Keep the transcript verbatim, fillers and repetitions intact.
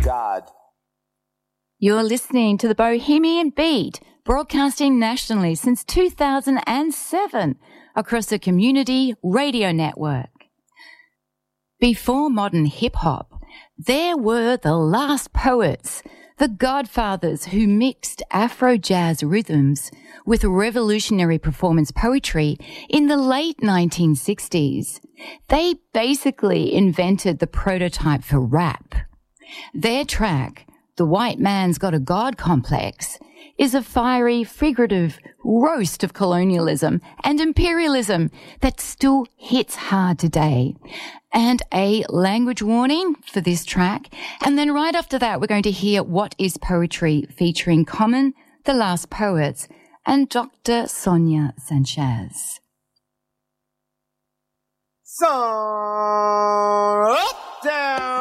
God. You're listening to the Bohemian Beat, broadcasting nationally since two thousand seven across the Community Radio Network. Before modern hip-hop, there were the Last Poets, the godfathers who mixed Afro-jazz rhythms with revolutionary performance poetry in the late nineteen sixties. They basically invented the prototype for rap. Their track, The White Man's Got a God Complex, is a fiery, figurative roast of colonialism and imperialism that still hits hard today. And a language warning for this track. And then right after that, we're going to hear What is Poetry featuring Common, The Last Poets, and Doctor Sonia Sanchez. Sun up, down.